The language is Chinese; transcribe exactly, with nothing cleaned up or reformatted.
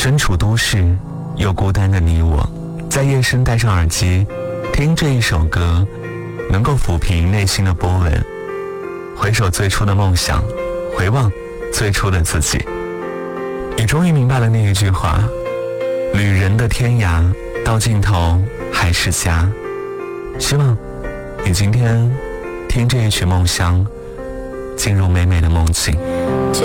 身处都市又孤单的你我，在夜深戴上耳机听这一首歌，能够抚平内心的波纹，回首最初的梦想，回望最初的自己。你终于明白了那一句话，旅人的天涯到尽头还是家。希望你今天听这一曲梦乡，进入美美的梦境。